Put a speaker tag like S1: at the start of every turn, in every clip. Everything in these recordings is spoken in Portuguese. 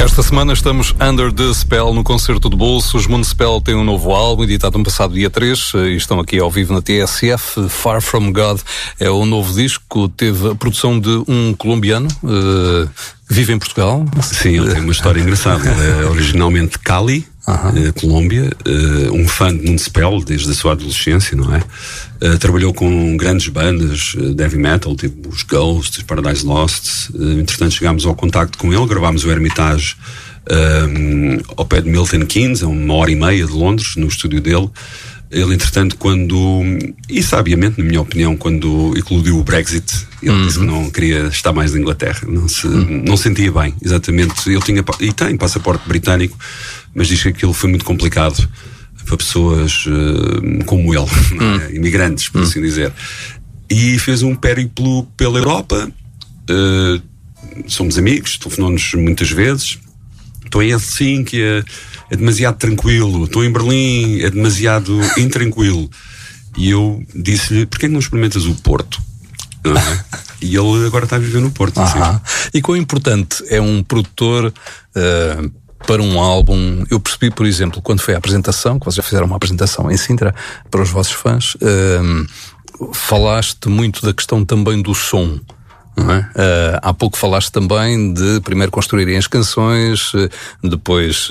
S1: Esta semana estamos Under the Spell no concerto de bolso. Os Municipal têm um novo álbum, editado no passado dia 3, e estão aqui ao vivo na TSF. Far From God é o novo disco. Teve a produção de um colombiano que vive em Portugal.
S2: Sim, ele tem uma história engraçada. Ele é originalmente de Cali, Colômbia, um fã de Municipal desde a sua adolescência, não é? Trabalhou com grandes bandas de heavy metal, tipo os Ghosts, os Paradise Lost. Entretanto chegámos ao contacto com ele, gravámos o Hermitage ao pé de Milton Keynes, a 1h30 de Londres, no estúdio dele. Ele, entretanto, e sabiamente, na minha opinião, quando eclodiu o Brexit, ele disse que não queria estar mais na Inglaterra, não sentia bem, exatamente. Ele tem passaporte britânico, mas diz que aquilo foi muito complicado para pessoas como ele, imigrantes, por assim dizer. E fez um périplo pela Europa. Somos amigos, telefonou-nos muitas vezes. Estou em Helsinki, é demasiado tranquilo. Estou em Berlim, é demasiado intranquilo. E eu disse-lhe, porquê que não experimentas o Porto? Não é? E ele agora está a viver no Porto.
S1: E quão importante é um produtor para um álbum? Eu percebi, por exemplo, quando foi a apresentação, que vocês já fizeram uma apresentação em Sintra para os vossos fãs, falaste muito da questão também do som. Não é? Há pouco falaste também de primeiro construírem as canções, depois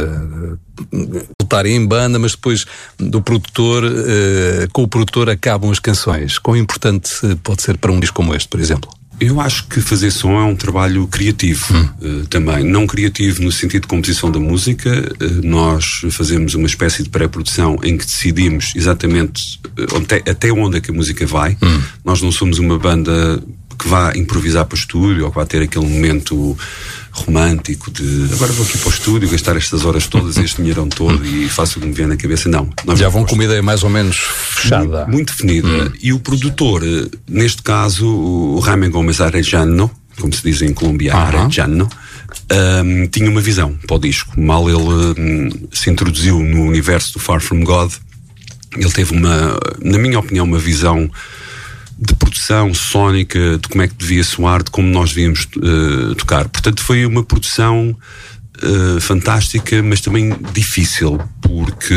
S1: voltarem em banda, mas depois do produtor, com o produtor acabam as canções. Quão importante pode ser para um disco como este, por exemplo?
S2: Eu acho que fazer som é um trabalho criativo também. Não criativo no sentido de composição da música. Nós fazemos uma espécie de pré-produção em que decidimos exatamente até onde é que a música vai. Nós não somos uma banda que vá improvisar para o estúdio ou que vá ter aquele momento romântico de agora vou aqui para o estúdio gastar estas horas todas, este dinheirão todo e faço o que me vier na cabeça. Não.
S1: Já vão com uma ideia mais ou menos fechada.
S2: Muito definida. E o produtor, neste caso, o Jaime Gómez Arellano, como se diz em colombiano, Arellano, tinha uma visão para o disco. Mal ele se introduziu no universo do Far From God, ele teve na minha opinião, uma visão de produção sónica, de como é que devia soar, de como nós devíamos tocar. Portanto, foi uma produção fantástica, mas também difícil, porque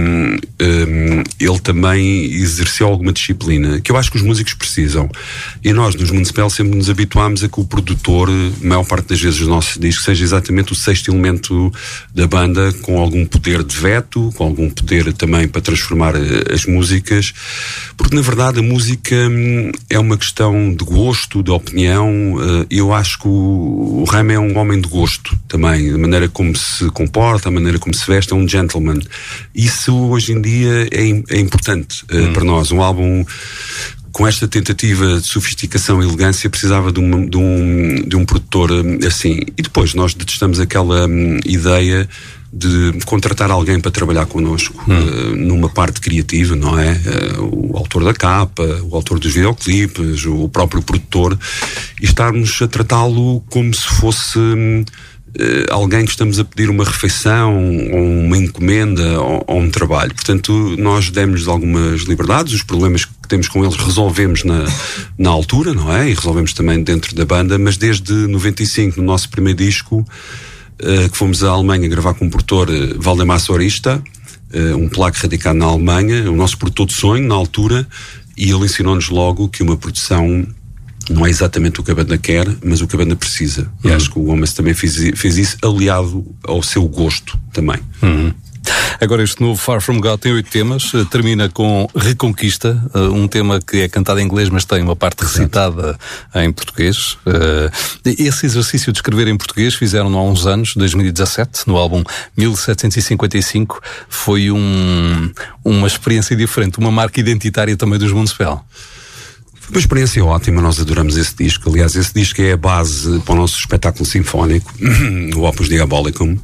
S2: ele também exerceu alguma disciplina, que eu acho que os músicos precisam. E nós, nos Municipal, sempre nos habituámos a que o produtor, a maior parte das vezes, os nossos discos, seja exatamente o sexto elemento da banda, com algum poder de veto, com algum poder também para transformar as músicas, porque na verdade a música é uma questão de gosto, de opinião. Eu acho que o Jaime é um homem de gosto também, da maneira como se comporta, a maneira como se veste, é um gentleman. Isso hoje em dia é importante para nós. Um álbum com esta tentativa de sofisticação e elegância precisava de um produtor assim. E depois nós detestamos aquela ideia de contratar alguém para trabalhar connosco numa parte criativa, não é? O autor da capa, o autor dos videoclipes, o próprio produtor, e estarmos a tratá-lo como se fosse alguém que estamos a pedir uma refeição ou uma encomenda ou um trabalho. Portanto, nós demos algumas liberdades, os problemas que temos com eles resolvemos na altura, não é? E resolvemos também dentro da banda, mas desde 95, no nosso primeiro disco, que fomos à Alemanha gravar com o produtor Valdemar Sorista, um polaco radicado na Alemanha, o nosso produtor de sonho na altura, e ele ensinou-nos logo que uma produção não é exatamente o que a banda quer, mas o que a banda precisa. E acho que o Gomes também fez isso, aliado ao seu gosto também.
S1: Agora, este novo Far From God tem 8 temas, termina com Reconquista, um tema que é cantado em inglês, mas tem uma parte recitada em português. Esse exercício de escrever em português fizeram-no há uns anos, 2017, no álbum 1755. Foi uma experiência diferente, uma marca identitária também dos Municipal.
S2: Foi uma experiência ótima, nós adoramos esse disco. Aliás, esse disco é a base para o nosso espetáculo sinfónico, o Opus Diabolicum.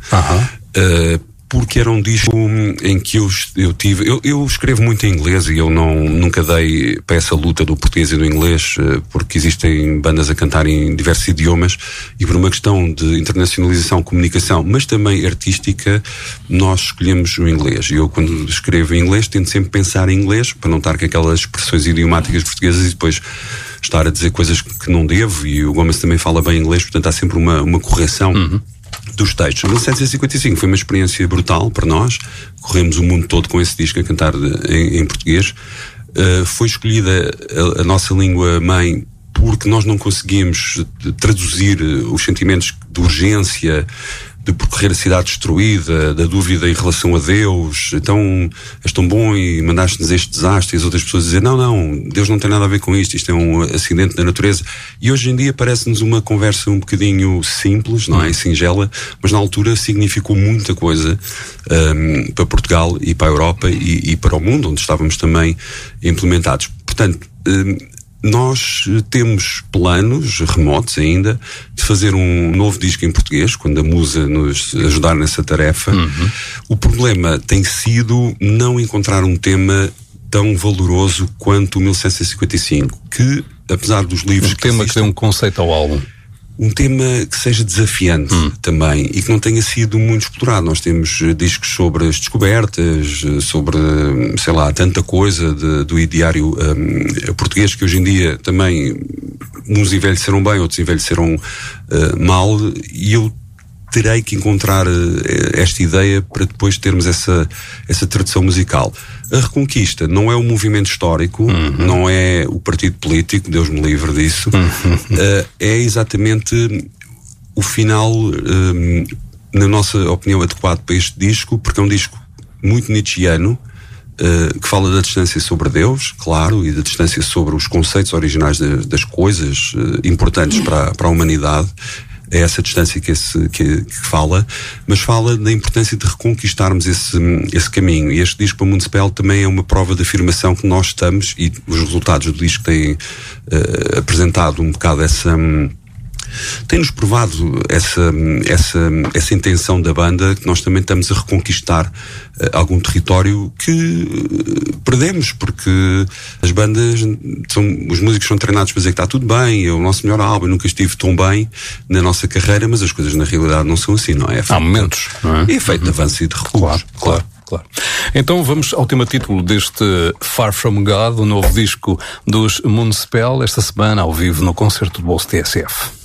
S2: Porque era um disco em que eu escrevo muito em inglês e eu nunca dei para essa luta do português e do inglês, porque existem bandas a cantar em diversos idiomas, e por uma questão de internacionalização, comunicação, mas também artística, nós escolhemos o inglês. E eu, quando escrevo em inglês, tento sempre pensar em inglês, para não estar com aquelas expressões idiomáticas portuguesas e depois estar a dizer coisas que não devo. E o Gomes também fala bem inglês, portanto há sempre uma correção dos textos. 1755 foi uma experiência brutal para nós. Corremos o mundo todo com esse disco a cantar em português. Foi escolhida a nossa língua mãe porque nós não conseguimos traduzir os sentimentos de urgência, de percorrer a cidade destruída, da dúvida em relação a Deus. Então, és tão bom e mandaste-nos este desastre, e as outras pessoas dizem, não, Deus não tem nada a ver com isto é um acidente da natureza. E hoje em dia parece-nos uma conversa um bocadinho simples, não é? Singela, mas na altura significou muita coisa para Portugal e para a Europa e para o mundo, onde estávamos também implementados. Portanto, nós temos planos remotos ainda de fazer um novo disco em português, quando a Musa nos ajudar nessa tarefa. O problema tem sido não encontrar um tema tão valoroso quanto o 1755, que, apesar dos livros...
S1: Um tema que dê um conceito ao álbum.
S2: Um tema que seja desafiante também e que não tenha sido muito explorado. Nós temos discos sobre as descobertas, sobre, sei lá, tanta coisa do ideário português que hoje em dia também uns envelheceram bem, outros envelheceram mal, e eu terei que encontrar esta ideia para depois termos essa tradução musical. A Reconquista não é um movimento histórico, não é o partido político, Deus me livre disso, é exatamente o final, na nossa opinião, adequado para este disco, porque é um disco muito nietzschiano, que fala da distância sobre Deus, claro, e da distância sobre os conceitos originais das coisas importantes para a humanidade. É essa distância que fala, mas fala da importância de reconquistarmos esse caminho. E este disco para Municipal também é uma prova de afirmação que nós estamos, e os resultados do disco têm apresentado um bocado tem-nos provado essa intenção da banda, que nós também estamos a reconquistar algum território que perdemos, porque as bandas os músicos são treinados para dizer que está tudo bem, é o nosso melhor álbum, eu nunca estive tão bem na nossa carreira, mas as coisas na realidade não são assim, não é?
S1: Há momentos, não é?
S2: É feito de avanço e de recuo.
S1: Claro. Então vamos ao tema título deste Far From God, o novo disco dos Municipal, esta semana ao vivo no concerto do Bolso TSF.